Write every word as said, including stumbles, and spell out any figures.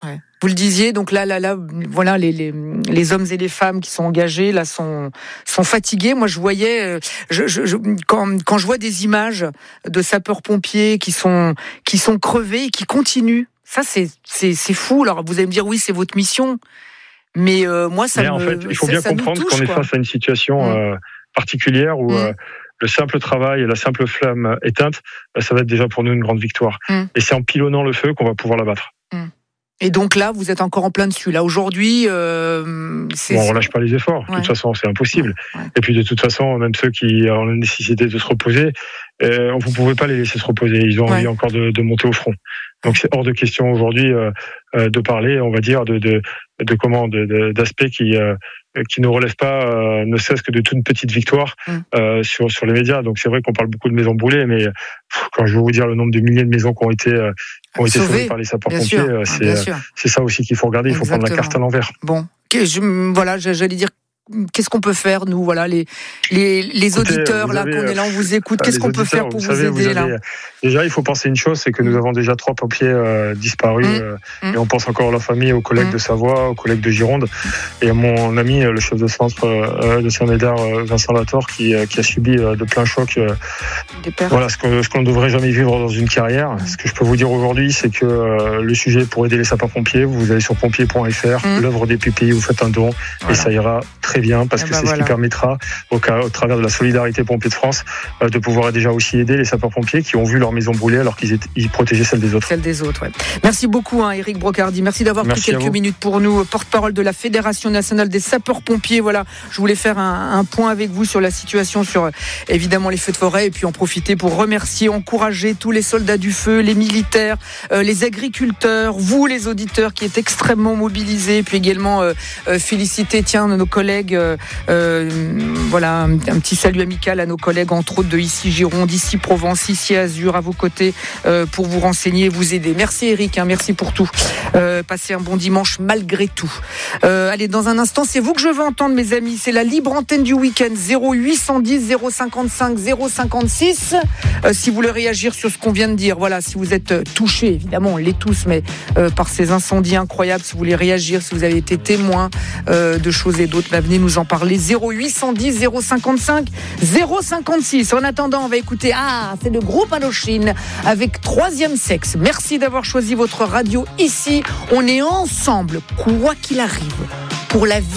Ouais. Vous le disiez, donc là, là, là, voilà, les, les, les hommes et les femmes qui sont engagés, là, sont, sont fatigués. Moi, je voyais, je, je, je, quand, quand je vois des images de sapeurs-pompiers qui sont, qui sont crevés et qui continuent, ça, c'est, c'est, c'est fou. Alors, vous allez me dire, oui, c'est votre mission. Mais euh, moi, ça mais me en fait, il faut bien comprendre touche, qu'on est quoi. face à une situation mmh. euh, particulière où mmh. euh, le simple travail et la simple flamme éteinte, bah, ça va être déjà pour nous une grande victoire. Mmh. Et c'est en pilonnant le feu qu'on va pouvoir l'abattre. Mmh. Et donc là, vous êtes encore en plein dessus. Là, aujourd'hui, euh, c'est... Bon, on relâche pas les efforts. Ouais. De toute façon, c'est impossible. Ouais. Et puis, de toute façon, même ceux qui ont la nécessité de se reposer, euh, vous pouvez pas les laisser se reposer. Ils ont ouais. envie encore de, de monter au front. Donc, c'est hors de question aujourd'hui euh, euh, de parler, on va dire, de, de, de comment, de, de, d'aspects qui, euh, qui ne relèvent pas, euh, ne serait-ce que de toute petite victoire mm. euh, sur sur les médias. Donc, c'est vrai qu'on parle beaucoup de maisons brûlées, mais pff, quand je vais vous dire le nombre de milliers de maisons qui ont été euh, qui ont été sauvées par les sapeurs-pompiers, euh, c'est euh, c'est ça aussi qu'il faut regarder. Il faut Exactement. prendre la carte à l'envers. Bon, je, voilà, j'allais dire. Qu'est-ce qu'on peut faire, nous, voilà, les les, les Écoutez, auditeurs là avez, qu'on est là, on vous écoute. Qu'est-ce qu'on peut faire pour vous, vous savez, aider vous avez, là Déjà, il faut penser une chose, c'est que nous avons déjà trois pompiers euh, disparus, mmh. Euh, mmh. et on pense encore à la famille, aux collègues mmh. de Savoie, aux collègues de Gironde, et à mon ami, le chef de centre euh, de Saint-Médard, Vincent Lator, qui euh, qui a subi euh, de plein choc. Euh, voilà, ce qu'on ce qu'on ne devrait jamais vivre dans une carrière. Mmh. Ce que je peux vous dire aujourd'hui, c'est que euh, le sujet pour aider les sapeurs-pompiers, vous allez sur pompiers point f r, mmh. l'œuvre des pupilles, vous faites un don, voilà. Et ça ira très bien parce que ben c'est voilà. ce qui permettra au, cas, au travers de la solidarité Pompiers de France euh, de pouvoir déjà aussi aider les sapeurs-pompiers qui ont vu leur maison brûler alors qu'ils étaient, ils protégeaient celle des autres. Celle des autres, ouais. Merci beaucoup, hein, Éric Brocardi. Merci d'avoir Merci pris quelques minutes pour nous. Porte-parole de la Fédération nationale des sapeurs-pompiers. Voilà, je voulais faire un, un point avec vous sur la situation, sur évidemment les feux de forêt, et puis en profiter pour remercier, encourager tous les soldats du feu, les militaires, euh, les agriculteurs, vous les auditeurs qui êtes extrêmement mobilisés, puis également euh, euh, féliciter tiens nos collègues. Euh, Euh, voilà, un, un petit salut amical à nos collègues, entre autres de ici Gironde, ici Provence, ici Azur, à vos côtés euh, pour vous renseigner et vous aider. Merci Eric, hein, merci pour tout. Euh, passez un bon dimanche malgré tout. Euh, allez, dans un instant, c'est vous que je veux entendre, mes amis. C'est la libre antenne du week-end. zéro huit un zéro zéro cinquante-cinq zéro cinquante-six. Euh, si vous voulez réagir sur ce qu'on vient de dire, voilà, si vous êtes touchés, évidemment, on l'est tous, mais euh, par ces incendies incroyables, si vous voulez réagir, si vous avez été témoin euh, de choses et d'autres, bah, venez nous en parler. zéro huit un zéro zéro cinquante-cinq zéro cinquante-six. En attendant, on va écouter, ah, c'est le groupe Indochine avec Troisième Sexe. Merci d'avoir choisi votre radio ici. On est ensemble, quoi qu'il arrive, pour la vie.